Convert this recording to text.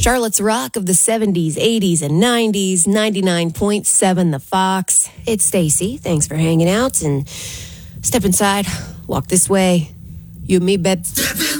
Charlotte's Rock of the 70s, 80s, and 90s, 99.7 The Fox. It's Stacy. Thanks for hanging out, and step inside, walk this way. You and me, babe.